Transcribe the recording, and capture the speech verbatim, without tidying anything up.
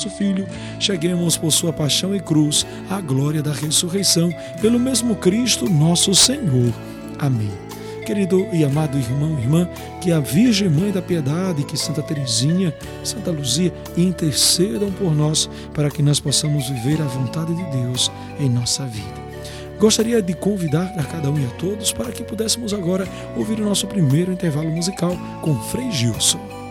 vosso Filho, cheguemos por sua paixão e cruz à glória da ressurreição, pelo mesmo Cristo nosso Senhor. Amém. Querido e amado irmão e irmã, que a Virgem Mãe da Piedade, que Santa Teresinha, Santa Luzia intercedam por nós para que nós possamos viver a vontade de Deus em nossa vida. Gostaria de convidar a cada um e a todos para que pudéssemos agora ouvir o nosso primeiro intervalo musical com Frei Gilson.